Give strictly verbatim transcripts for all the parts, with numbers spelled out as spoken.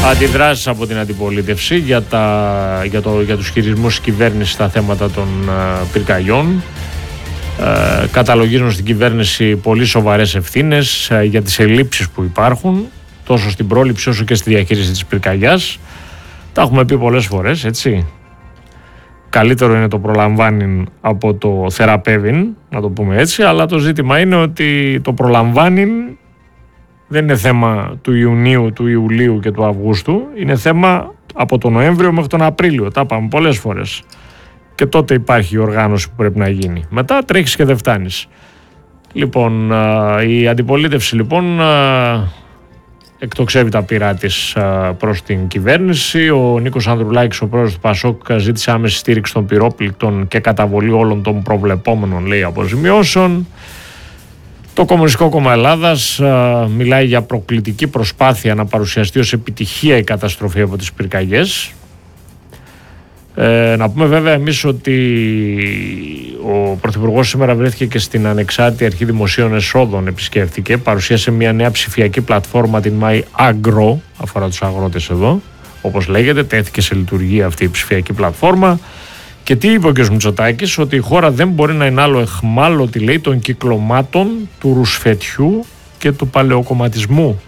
Αντιδράσεις από την αντιπολίτευση για, τα, για, το, για τους χειρισμούς της κυβέρνησης στα θέματα των uh, πυρκαγιών. Uh, καταλογίζουν στην κυβέρνηση πολύ σοβαρές ευθύνες uh, για τις ελλείψεις που υπάρχουν τόσο στην πρόληψη όσο και στη διαχείριση της πυρκαγιάς. Τα έχουμε πει πολλές φορές, έτσι. Καλύτερο είναι το προλαμβάνει από το θεραπεύειν, να το πούμε έτσι, αλλά το ζήτημα είναι ότι το προλαμβάνει δεν είναι θέμα του Ιουνίου, του Ιουλίου και του Αυγούστου, είναι θέμα από τον Νοέμβριο μέχρι τον Απρίλιο. Τα είπαμε πολλές φορές. Και τότε υπάρχει η οργάνωση που πρέπει να γίνει. Μετά τρέχεις και δεν φτάνεις. Λοιπόν, η αντιπολίτευση λοιπόν εκτοξεύει τα πειρά της προς την κυβέρνηση. Ο Νίκος Ανδρουλάκης, ο πρόεδρος του Πασόκ, ζήτησε άμεση στήριξη των πυρόπληκτων και καταβολή όλων των προβλεπόμενων, λέει, αποζημιώσεων. Το Κομμουνιστικό Κόμμα Ελλάδας α, μιλάει για προκλητική προσπάθεια να παρουσιαστεί ως επιτυχία η καταστροφή από τις πυρκαγιές. Ε, να πούμε βέβαια εμείς ότι ο Πρωθυπουργός σήμερα βρέθηκε και στην Ανεξάρτητη Αρχή Δημοσίων Εσόδων, επισκέφθηκε, παρουσίασε μια νέα ψηφιακή πλατφόρμα, την MyAgro, αφορά τους αγρότες εδώ, όπως λέγεται, τέθηκε σε λειτουργία αυτή η ψηφιακή πλατφόρμα. Και τι είπε ο κ. Μητσοτάκης? Ότι η χώρα δεν μπορεί να είναι άλλο αιχμάλωτη, λέει, των κυκλωμάτων του ρουσφετιού και του παλαιοκομματισμού.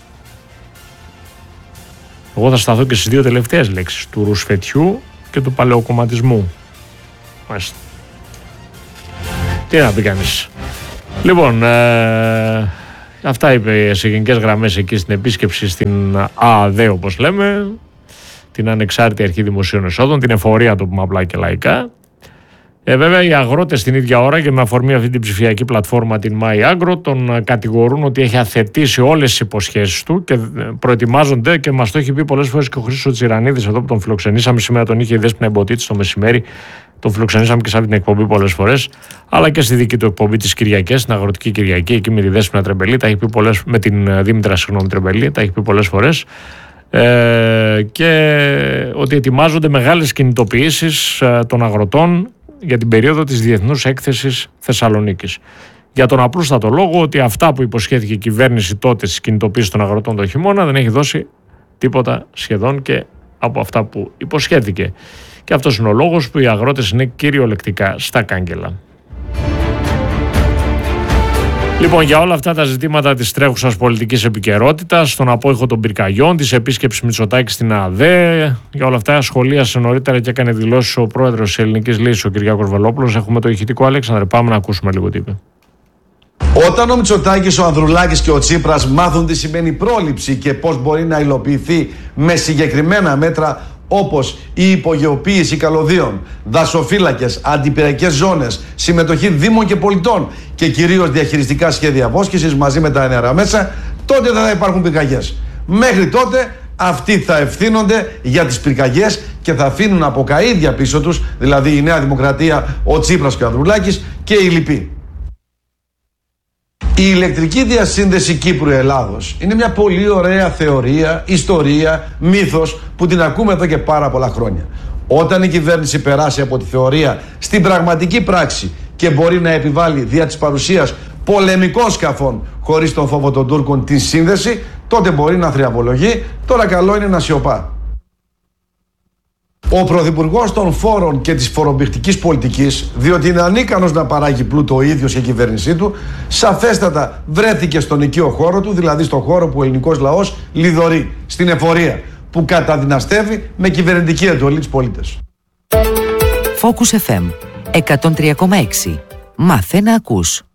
Εγώ θα σταθώ και στις δύο τελευταίες λέξεις, του ρουσφετιού και του παλαιοκομματισμού. Μάλιστα. Τι να πει κανείς. Λοιπόν, ε, αυτά είπε σε γενικές γραμμές εκεί στην επίσκεψη στην ΑΑΔ, όπως λέμε, την Ανεξάρτητη Αρχή Δημοσίων Εσόδων, την εφορία, το πούμε απλά και λαϊκά. Ε, βέβαια, οι αγρότες την ίδια ώρα και με αφορμή αυτή την ψηφιακή πλατφόρμα, την MyAgro, τον κατηγορούν ότι έχει αθετήσει όλες τις υποσχέσεις του και προετοιμάζονται, και μας το έχει πει πολλές φορές και ο Χρήστος Τσιρανίδης εδώ που τον φιλοξενήσαμε σήμερα, τον είχε η Δέσποινα Εμποτίτης το μεσημέρι. Τον φιλοξενήσαμε και σε αυτή την εκπομπή πολλές φορές, αλλά και στη δική του εκπομπή της Κυριακής, στην Αγροτική Κυριακή, εκεί με τη Δέσποινα Τρεμπελή, τα έχει πει πολλές, με την Δήμητρα, συγγνώμη, Τρεμπελή, τα έχει πει πολλές φορές. Ε, και ότι ετοιμάζονται μεγάλες κινητοποιήσεις ε, των αγροτών για την περίοδο της Διεθνούς Έκθεσης Θεσσαλονίκης. Για τον απλούστατο λόγο ότι αυτά που υποσχέθηκε η κυβέρνηση τότε στις κινητοποιήσεις των αγροτών το χειμώνα δεν έχει δώσει τίποτα σχεδόν και από αυτά που υποσχέθηκε. Και αυτός είναι ο λόγος που οι αγρότες είναι κυριολεκτικά στα κάγκελα. Λοιπόν, για όλα αυτά τα ζητήματα της τρέχουσας πολιτικής επικαιρότητας, στον απόϊχο των πυρκαγιών, της επίσκεψης Μητσοτάκη στην ΑΔΕ, για όλα αυτά σχολίασε νωρίτερα και έκανε δηλώσεις ο πρόεδρος της Ελληνικής Λύσης, ο Κυριάκος Βελόπουλος. Έχουμε το ηχητικό, Αλέξανδρε, πάμε να ακούσουμε λίγο τι είπε. Όταν ο Μητσοτάκης, ο Ανδρουλάκης και ο Τσίπρας μάθουν τι σημαίνει πρόληψη και πώς μπορεί να υλοποιηθεί με συγκεκριμένα μέτρα, όπως η υπογεωποίηση καλωδίων, δασοφύλακες, αντιπυραϊκές ζώνες, συμμετοχή δήμων και πολιτών και κυρίως διαχειριστικά σχέδια βόσκησης μαζί με τα ενέργεια μέσα, τότε δεν θα υπάρχουν πυρκαγιές. Μέχρι τότε αυτοί θα ευθύνονται για τις πυρκαγιές και θα αφήνουν από καΐδια πίσω τους, δηλαδή η Νέα Δημοκρατία, ο Τσίπρας και ο Ανδρουλάκης και οι λοιποί. Η ηλεκτρική διασύνδεση Κύπρου-Ελλάδος είναι μια πολύ ωραία θεωρία, ιστορία, μύθος που την ακούμε εδώ και πάρα πολλά χρόνια. Όταν η κυβέρνηση περάσει από τη θεωρία στην πραγματική πράξη και μπορεί να επιβάλλει δια της παρουσίας πολεμικών σκαφών χωρίς τον φόβο των Τούρκων την σύνδεση, τότε μπορεί να θριαμβολογεί, τώρα καλό είναι να σιωπά. Ο Πρωθυπουργός των Φόρων και της φορομπηχτικής πολιτικής, διότι είναι ανίκανος να παράγει πλούτο ο ίδιος και η κυβέρνησή του, σαφέστατα βρέθηκε στον οικείο χώρο του, δηλαδή στον χώρο που ο ελληνικός λαός λιδωρεί, στην εφορία, που καταδυναστεύει με κυβερνητική εντολή τους πολίτες. Focus εφ εμ εκατόν τρία κόμμα έξι. Μάθε να ακούς.